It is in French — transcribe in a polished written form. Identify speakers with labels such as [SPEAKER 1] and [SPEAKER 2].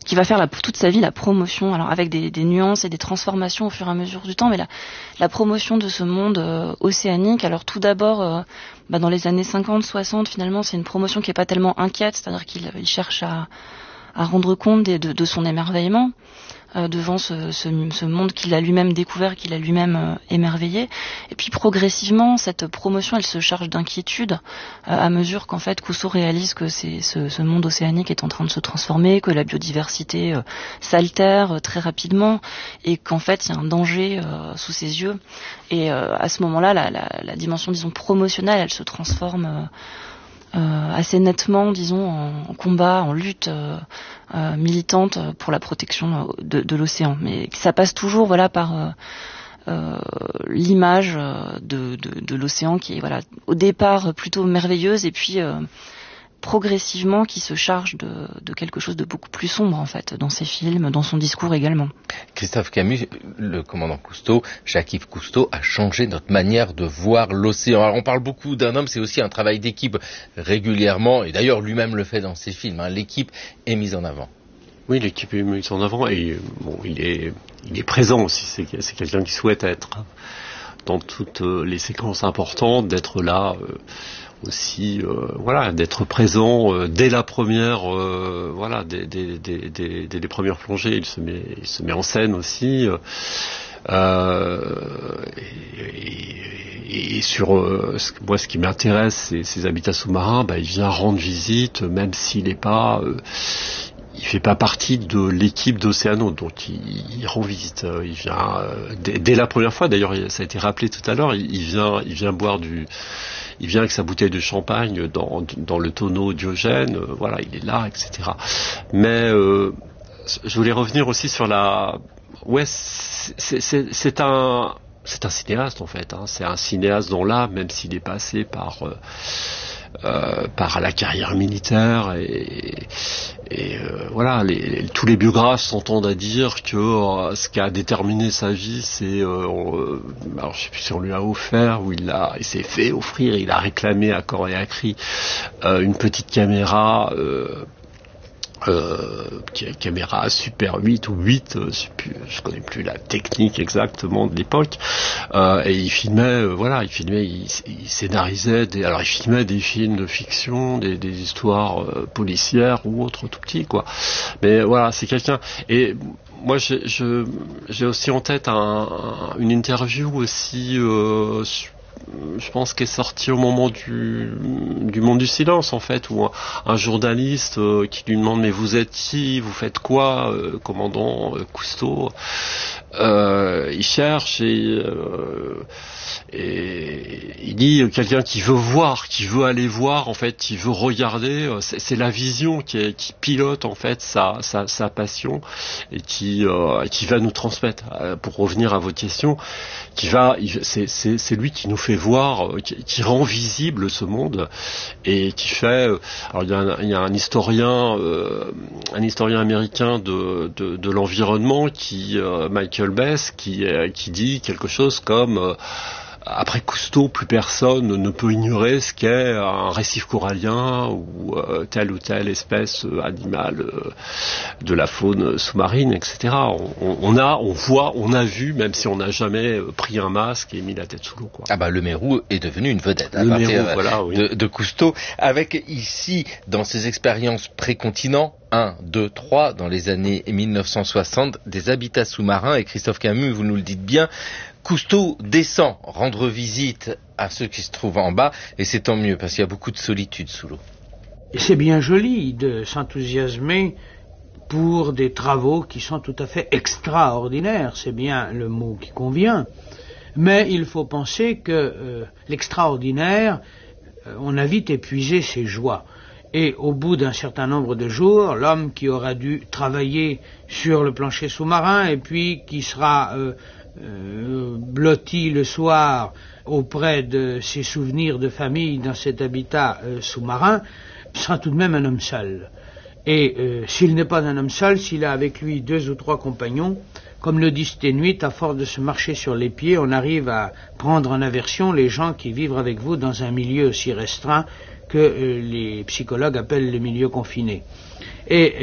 [SPEAKER 1] qui va faire pour toute sa vie la promotion, alors avec des nuances et des transformations au fur et à mesure du temps, mais la promotion de ce monde océanique. Alors tout d'abord, dans les années 50-60, finalement, c'est une promotion qui est pas tellement inquiète, c'est-à-dire qu'il cherche à rendre compte de son émerveillement devant ce monde qu'il a lui-même découvert, qu'il a lui-même émerveillé. Et puis progressivement, cette promotion, elle se charge d'inquiétude à mesure qu'en fait Cousteau réalise que ce monde océanique est en train de se transformer, que la biodiversité s'altère très rapidement et qu'en fait il y a un danger sous ses yeux. Et à ce moment-là, la dimension, disons, promotionnelle, elle se transforme assez nettement, disons, en combat, en lutte militante pour la protection de l'océan. Mais ça passe toujours, par l'image de l'océan qui est, au départ plutôt merveilleuse et puis progressivement qui se charge de quelque chose de beaucoup plus sombre, en fait, dans ses films, dans son discours également.
[SPEAKER 2] Christophe Camus, le commandant Cousteau, Jacques-Yves Cousteau, a changé notre manière de voir l'océan. Alors on parle beaucoup d'un homme, c'est aussi un travail d'équipe régulièrement, et d'ailleurs lui-même le fait dans ses films, l'équipe est mise en avant.
[SPEAKER 3] Oui, l'équipe est mise en avant, et il est présent aussi, c'est quelqu'un qui souhaite être dans toutes les séquences importantes, d'être là aussi, d'être présent dès la première, dès les premières plongées, il se met en scène aussi. Et sur moi, ce qui m'intéresse, c'est ces habitats sous-marins. Il vient rendre visite, même s'il est pas. Il fait pas partie de l'équipe d'Océano, donc il rend visite. Il vient dès la première fois. D'ailleurs, ça a été rappelé tout à l'heure. Il vient boire il vient avec sa bouteille de champagne dans le tonneau Diogène. Il est là, etc. Mais je voulais revenir aussi sur c'est un cinéaste en fait. C'est un cinéaste dont là, même s'il est passé par la carrière militaire tous les biographes s'entendent à dire que ce qui a déterminé sa vie, c'est alors je sais plus si on lui a offert ou il s'est fait offrir, il a réclamé à corps et à cri une petite caméra caméra Super 8 ou 8, je connais plus la technique exactement de l'époque, et il filmait, il scénarisait il filmait des films de fiction, des histoires policières ou autres, tout petits, quoi. Mais c'est quelqu'un, et moi j'ai aussi en tête une interview aussi je pense qu'elle est sortie au moment du Monde du Silence, en fait, où un journaliste qui lui demande: mais vous êtes qui, vous faites quoi, commandant Cousteau? Il cherche et il dit quelqu'un qui veut voir, qui veut aller voir, en fait, qui veut regarder. C'est la vision qui pilote en fait sa passion et qui va nous transmettre. Pour revenir à votre question, c'est lui qui nous fait voir, qui rend visible ce monde et qui fait. Alors il y a un historien américain de l'environnement Michael Bess qui dit quelque chose comme après Cousteau, plus personne ne peut ignorer ce qu'est un récif corallien ou telle espèce animale de la faune sous-marine, etc. On a vu, même si on n'a jamais pris un masque et mis la tête sous l'eau, quoi.
[SPEAKER 2] Le Mérou est devenu une vedette à partir de Cousteau, avec ici, dans ses expériences pré-continent, 1, 2, 3, dans les années 1960, des habitats sous-marins, et Christophe Camus, vous nous le dites bien, Cousteau descend rendre visite à ceux qui se trouvent en bas, et c'est tant mieux, parce qu'il y a beaucoup de solitude sous l'eau.
[SPEAKER 4] Et c'est bien joli de s'enthousiasmer pour des travaux qui sont tout à fait extraordinaires, c'est bien le mot qui convient, mais il faut penser que l'extraordinaire, on a vite épuisé ses joies. Et au bout d'un certain nombre de jours, l'homme qui aura dû travailler sur le plancher sous-marin et puis qui sera blotti le soir auprès de ses souvenirs de famille dans cet habitat sous-marin, sera tout de même un homme seul. Et s'il n'est pas un homme seul, s'il a avec lui 2 ou 3 compagnons, comme le dit Sténuit, à force de se marcher sur les pieds, on arrive à prendre en aversion les gens qui vivent avec vous dans un milieu aussi restreint que les psychologues appellent le milieu confiné. Et